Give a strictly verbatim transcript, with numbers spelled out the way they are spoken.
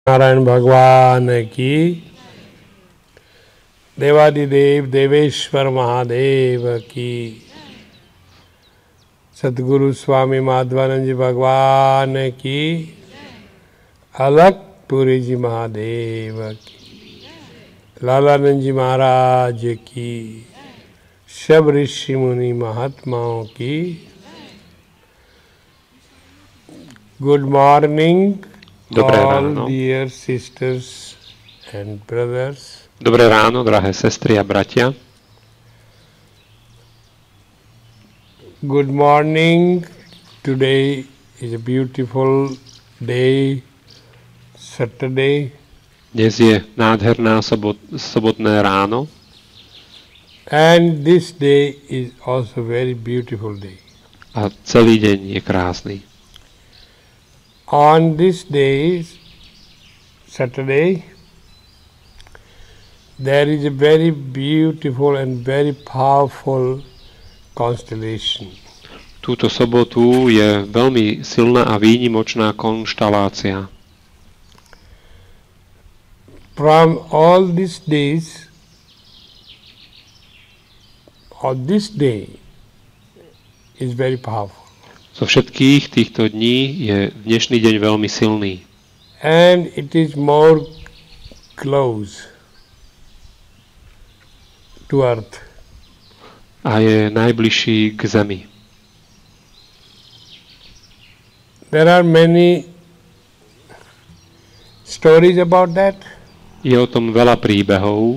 नारायण भगवान की, देवादिदेव देवेश्वर महादेव की, सद्गुरु स्वामी माधवानंद जी भगवान की, अलकपुरी जी महादेव की, लालानंद जी महाराज की, सब ऋषि मुनि महात्माओं की। Good morning, Dobré all ráno. dear sisters and brothers. Dobré ráno, drahé sestry a bratia. Good morning. Today is a beautiful day, Saturday. Dnes je nádherná sobot, sobotné ráno And this day is also a very beautiful day. a celý deň je krásny. On this day, Saturday, there is a very beautiful and very powerful constellation. Túto sobotu je veľmi silná a výnimočná konštalácia. From all these days, or this day is very powerful. Zo všetkých týchto dní je dnešný deň veľmi silný. And it is more close to earth. A je najbližší k zemi. There are many stories about that. Je o tom veľa príbehov.